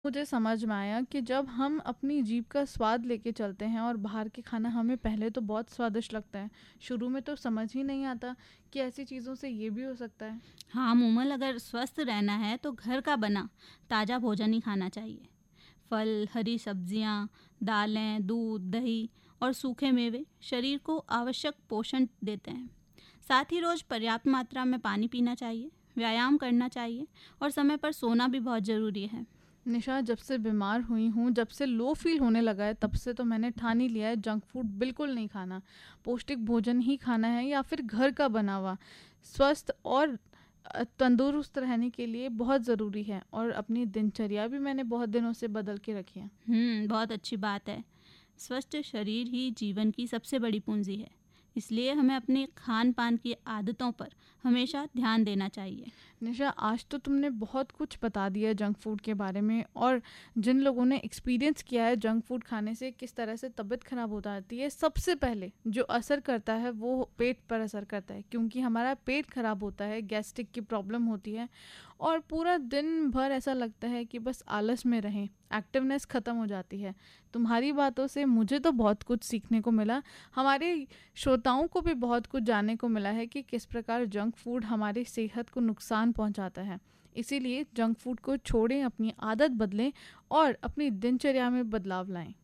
मुझे समझ में आया कि जब हम अपनी जीभ का स्वाद लेके चलते हैं और बाहर के खाना हमें पहले तो बहुत स्वादिष्ट लगता है, शुरू में तो समझ ही नहीं आता कि ऐसी चीज़ों से ये भी हो सकता है। हाँ मूमल, अगर स्वस्थ रहना है तो घर का बना ताज़ा भोजन ही खाना चाहिए। फल, हरी सब्जियाँ, दालें, दूध, दही और सूखे मेवे शरीर को आवश्यक पोषण देते हैं। साथ ही रोज़ पर्याप्त मात्रा में पानी पीना चाहिए, व्यायाम करना चाहिए और समय पर सोना भी बहुत ज़रूरी है। निशा, जब से बीमार हुई हूँ, जब से लो फील होने लगा है, तब से तो मैंने ठान ही लिया है जंक फूड बिल्कुल नहीं खाना। पौष्टिक भोजन ही खाना है या फिर घर का बना हुआ। स्वस्थ और तंदुरुस्त रहने के लिए बहुत ज़रूरी है और अपनी दिनचर्या भी मैंने बहुत दिनों से बदल के रखी है। बहुत अच्छी बात है। स्वस्थ शरीर ही जीवन की सबसे बड़ी पूंजी है। इसलिए हमें अपने खान पान की आदतों पर हमेशा ध्यान देना चाहिए। निशा, आज तो तुमने बहुत कुछ बता दिया जंक फूड के बारे में, और जिन लोगों ने एक्सपीरियंस किया है जंक फूड खाने से किस तरह से तबीयत खराब हो जाती है, सबसे पहले जो असर करता है वो पेट पर असर करता है, क्योंकि हमारा पेट खराब होता है, गैस्ट्रिक की प्रॉब्लम होती है और पूरा दिन भर ऐसा लगता है कि बस आलस में रहें, एक्टिवनेस ख़त्म हो जाती है। तुम्हारी बातों से मुझे तो बहुत कुछ सीखने को मिला, हमारे श्रोताओं को भी बहुत कुछ जानने को मिला है कि किस प्रकार जंक फूड हमारी सेहत को नुकसान पहुंचाता है। इसीलिए जंक फूड को छोड़ें, अपनी आदत बदलें और अपनी दिनचर्या में बदलाव लाएं।